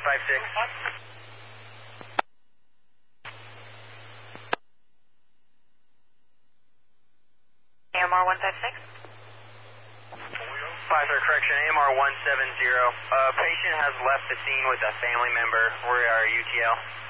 156. AMR 156. 5-star correction, AMR 170. Patient has left the scene with a family member. Where are UTL?